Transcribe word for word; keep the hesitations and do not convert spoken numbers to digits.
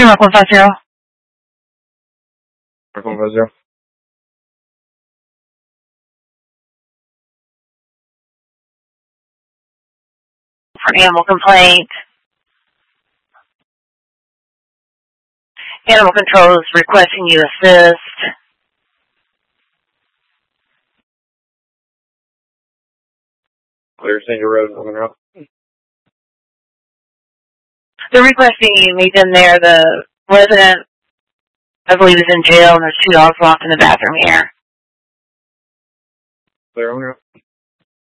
Mark one five zero. Mark one five zero. For animal complaint. Animal control is requesting you assist. Clear Sanger Road, Monroe. They're requesting you meet them there. The resident, I believe, is in jail, and there's two dogs locked in the bathroom here. Clear Monroe.